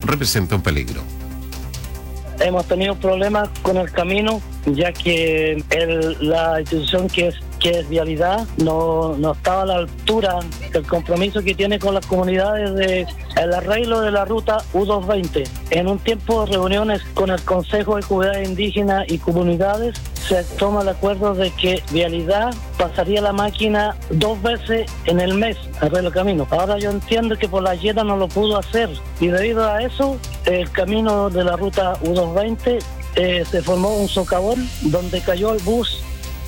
representa un peligro. Hemos tenido problemas con el camino, ya que la institución que es Vialidad no estaba a la altura del compromiso que tiene con las comunidades del arreglo de la ruta U220. En un tiempo de reuniones con el Consejo de Comunidades Indígenas y Comunidades, se toma el acuerdo de que Vialidad pasaría la máquina 2 veces en el mes a arreglo el camino. Ahora yo entiendo que por la llena no lo pudo hacer, y debido a eso el camino de la ruta U220 se formó un socavón donde cayó el bus.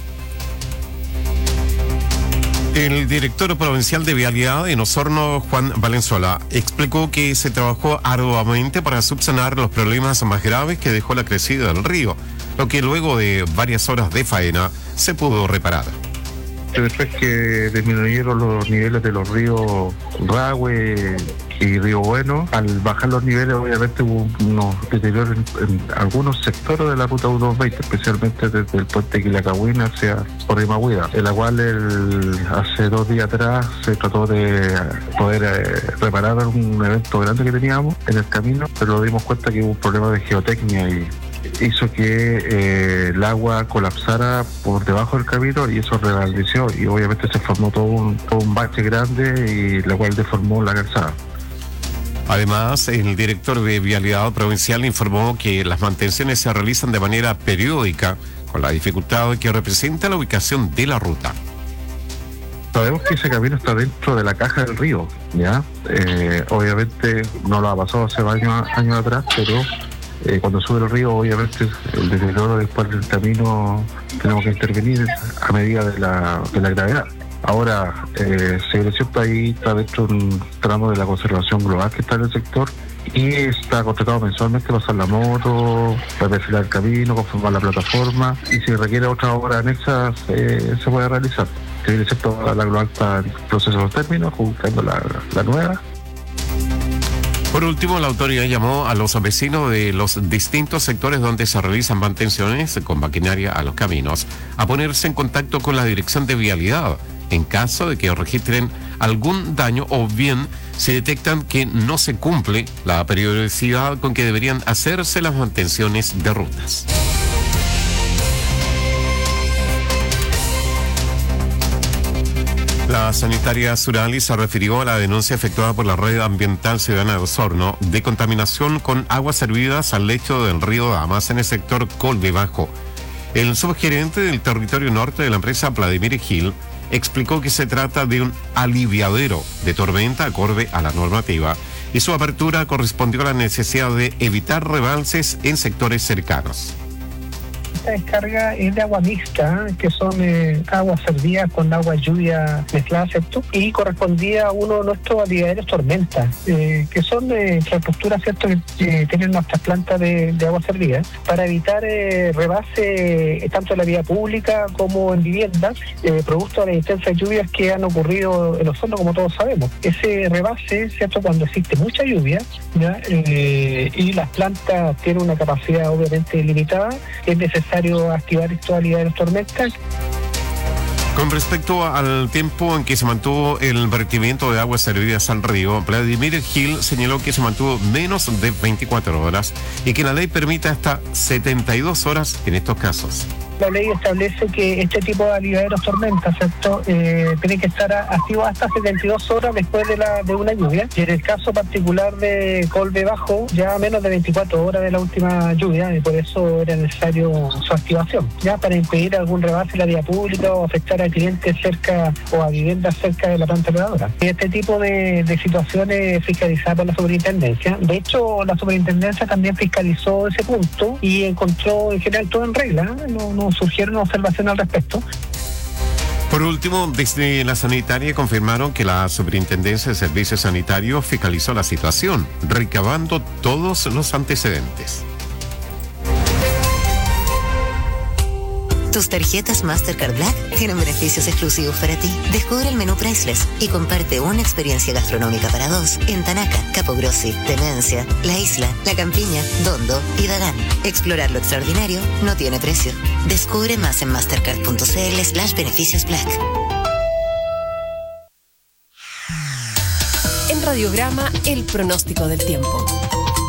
El director provincial de Vialidad en Osorno, Juan Valenzuela, explicó que se trabajó arduamente para subsanar los problemas más graves que dejó la crecida del río, lo que luego de varias horas de faena se pudo reparar. Después que disminuyeron los niveles de los ríos Rahue y Río Bueno, al bajar los niveles obviamente hubo unos deterioros en algunos sectores de la ruta U220, especialmente desde el puente Quilacagüín hacia Corrimahuida, en la cual hace 2 días atrás se trató de poder reparar un evento grande que teníamos en el camino, pero nos dimos cuenta que hubo un problema de geotecnia y hizo que el agua colapsara por debajo del camino, y eso rebaldeció y obviamente se formó todo un bache grande, y la cual deformó la calzada. Además, el director de Vialidad Provincial informó que las mantenciones se realizan de manera periódica, con la dificultad que representa la ubicación de la ruta. Sabemos que ese camino está dentro de la caja del río, ¿ya? Obviamente no lo ha pasado hace años atrás, pero cuando sube el río, obviamente el deterioro después del camino tenemos que intervenir a medida de la gravedad. Ahora, Civilización ahí está dentro de un tramo de la conservación global que está en el sector, y está contratado mensualmente para pasar la moto, para perfilar el camino, conformar la plataforma, y si requiere otra obra anexa se puede realizar. Civilización, la global está en proceso de término, buscando la nueva. Por último, la autoridad llamó a los vecinos de los distintos sectores donde se realizan mantenciones con maquinaria a los caminos a ponerse en contacto con la Dirección de Vialidad en caso de que registren algún daño, o bien si detectan que no se cumple la periodicidad con que deberían hacerse las mantenciones de rutas. La sanitaria Surali se refirió a la denuncia efectuada por la Red Ambiental Ciudadana de Osorno de contaminación con aguas servidas al lecho del río Damas en el sector Colbe Bajo. El subgerente del territorio norte de la empresa, Vladimir Gil, explicó que se trata de un aliviadero de tormenta acorde a la normativa, y su apertura correspondió a la necesidad de evitar rebalses en sectores cercanos. Esta descarga es de agua mixta, que son aguas servidas con agua lluvia mezclada, ¿cierto? Y correspondía a uno de nuestros aliviaderos tormenta, que son infraestructuras, ¿cierto?, que tienen nuestras plantas de agua servida, para evitar rebase tanto en la vía pública como en viviendas, producto de las intensas lluvias que han ocurrido en Osorno, como todos sabemos. Ese rebase, ¿cierto?, cuando existe mucha lluvia, ¿ya? Y las plantas tienen una capacidad obviamente limitada, es necesario activar estos aliviaderos tormentas. Con respecto al tiempo en que se mantuvo el vertimiento de aguas servidas al río, Vladimir Gil señaló que se mantuvo menos de 24 horas y que la ley permite hasta 72 horas en estos casos. La ley establece que este tipo de aliviaderos tormentas, ¿cierto?, tiene que estar activo hasta 72 horas después de una lluvia. Y en el caso particular de Colbe Bajo, ya menos de 24 horas de la última lluvia, y por eso era necesario su activación, ya para impedir algún rebase en la vía pública o afectar a clientes cerca o a viviendas cerca de la planta operadora. Y este tipo de situaciones fiscalizadas por la superintendencia. De hecho, la superintendencia también fiscalizó ese punto y encontró en general todo en regla, no surgieron observaciones al respecto. Por último, desde la sanitaria confirmaron que la Superintendencia de Servicios Sanitarios fiscalizó la situación, recabando todos los antecedentes. Tus tarjetas Mastercard Black tienen beneficios exclusivos para ti. Descubre el menú Priceless y comparte una experiencia gastronómica para dos en Tanaca, Capogrossi, Tenencia, La Isla, La Campiña, Dondo y Dagán. Explorar lo extraordinario no tiene precio. Descubre más en mastercard.cl/beneficios Black. En Radiograma, el pronóstico del tiempo.